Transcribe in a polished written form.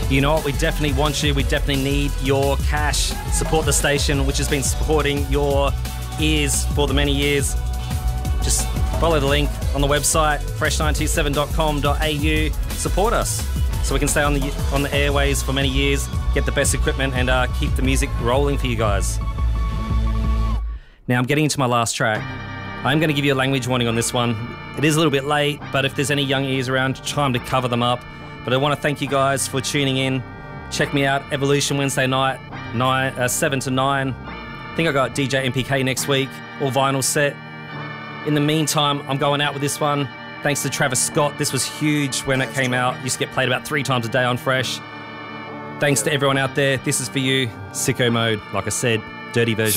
You know what? We definitely want you. We definitely need your cash. Support the station, which has been supporting your ears for the many years. Just follow the link on the website, fresh927.com.au. Support us so we can stay on the airways for many years, get the best equipment, and keep the music rolling for you guys. Now I'm getting into my last track. I'm going to give you a language warning on this one. It is a little bit late, but if there's any young ears around, try to cover them up. But I want to thank you guys for tuning in. Check me out, Evolution Wednesday night, 7 to 9. I think I got DJ MPK next week, all vinyl set. In the meantime, I'm going out with this one. Thanks to Travis Scott. This was huge when it came out. Used to get played about 3 times a day on Fresh. Thanks to everyone out there. This is for you. Sicko Mode, like I said, dirty version.